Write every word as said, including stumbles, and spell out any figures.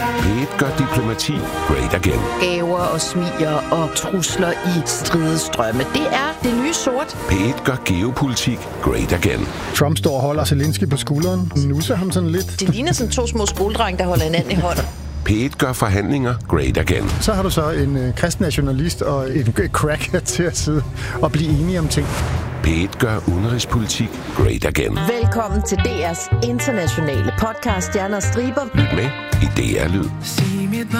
P et gør diplomati great again. Gaver og smiger og trusler i stridestrømme. Det er det nye sort. P et gør geopolitik great again. Trump står og holder Zelensky på skulderen. Nusser ham sådan lidt. Det ligner sådan to små skoledrenge, der holder hinanden i hånd. P et gør forhandlinger great again. Så har du så en øh, kristen nationalist og en cracker til at sidde og blive enige om ting. P et gør udenrigspolitik great again. Velkommen til D R's internationale podcast Stjerner og Striber. Lyt med i D R Lyd.